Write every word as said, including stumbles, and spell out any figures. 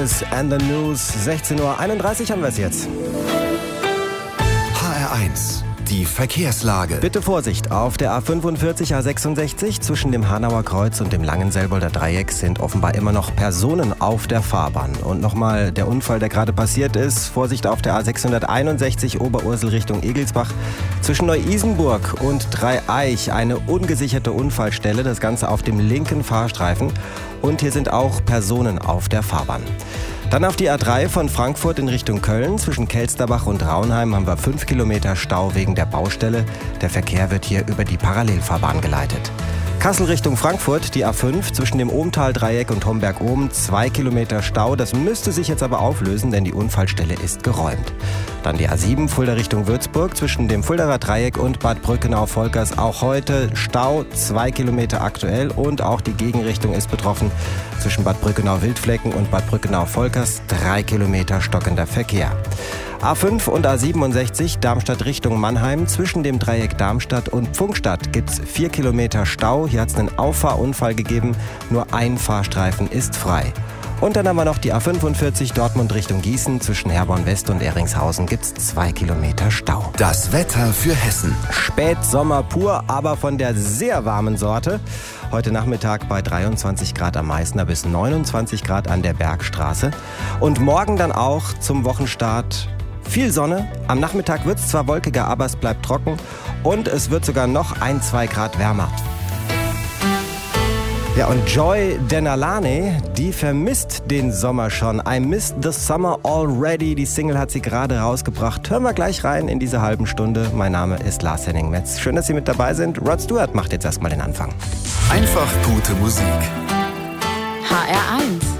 Lewis and the News. sechzehn Uhr einunddreißig haben wir es jetzt. H R eins. Die Verkehrslage. Bitte Vorsicht, auf der A fünfundvierzig A sechsundsechzig zwischen dem Hanauer Kreuz und dem Langenselbolder Dreieck sind offenbar immer noch Personen auf der Fahrbahn. Und nochmal der Unfall, der gerade passiert ist. Vorsicht auf der A sechshunderteinundsechzig Oberursel Richtung Egelsbach. Zwischen Neu-Isenburg und Dreieich eine ungesicherte Unfallstelle. Das Ganze auf dem linken Fahrstreifen. Und hier sind auch Personen auf der Fahrbahn. Dann auf die A drei von Frankfurt in Richtung Köln. Zwischen Kelsterbach und Raunheim haben wir fünf Kilometer Stau wegen der Baustelle. Der Verkehr wird hier über die Parallelfahrbahn geleitet. Kassel Richtung Frankfurt, die A fünf zwischen dem Ohmtal-Dreieck und Homberg-Ohm, zwei Kilometer Stau. Das müsste sich jetzt aber auflösen, denn die Unfallstelle ist geräumt. Dann die A sieben Fulda Richtung Würzburg zwischen dem Fuldaer Dreieck und Bad Brückenau-Volkers. Auch heute Stau, zwei Kilometer aktuell und auch die Gegenrichtung ist betroffen. Zwischen Bad Brückenau-Wildflecken und Bad Brückenau-Volkers drei Kilometer stockender Verkehr. A fünf und A siebenundsechzig Darmstadt Richtung Mannheim. Zwischen dem Dreieck Darmstadt und Pfungstadt gibt's vier Kilometer Stau. Hier hat es einen Auffahrunfall gegeben. Nur ein Fahrstreifen ist frei. Und dann haben wir noch die A fünfundvierzig Dortmund Richtung Gießen. Zwischen Herborn West und Eringshausen gibt's zwei Kilometer Stau. Das Wetter für Hessen. Spätsommer pur, aber von der sehr warmen Sorte. Heute Nachmittag bei dreiundzwanzig Grad am Meißner bis neunundzwanzig Grad an der Bergstraße. Und morgen dann auch zum Wochenstart viel Sonne. Am Nachmittag wird es zwar wolkiger, aber es bleibt trocken. Und es wird sogar noch ein, zwei Grad wärmer. Ja, und Joy Denalane, die vermisst den Sommer schon. I missed the summer already. Die Single hat sie gerade rausgebracht. Hören wir gleich rein in diese halben Stunde. Mein Name ist Lars Henning Metz. Schön, dass Sie mit dabei sind. Rod Stewart macht jetzt erstmal den Anfang. Einfach gute Musik. H R eins.